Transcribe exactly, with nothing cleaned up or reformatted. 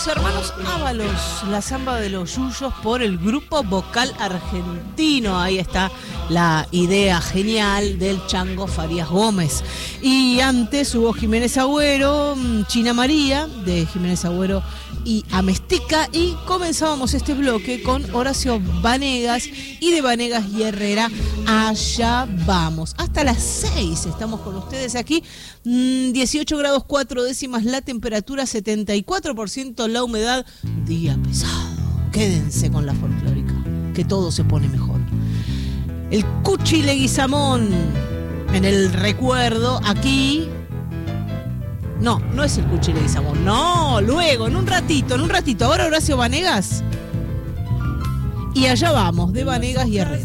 Los hermanos Ábalos, la samba de los yuyos por el grupo vocal argentino. Ahí está la idea genial del Chango Farías Gómez. Y antes hubo Jiménez Agüero, China María, de Jiménez Agüero y Amestica. Y comenzábamos este bloque con Horacio Vanegas y de Vanegas y Herrera, Allá Vamos. Hasta las seis estamos con ustedes aquí. dieciocho grados cuatro décimas la temperatura, setenta y cuatro por ciento la humedad. Día pesado. Quédense con la folclórica, que todo se pone mejor. El Cuchi Leguizamón en el recuerdo aquí. No, no es el Cuchi Leguizamón. No, luego, en un ratito, en un ratito. Ahora Horacio Vanegas. Y Allá Vamos, de Vanegas y Herrera.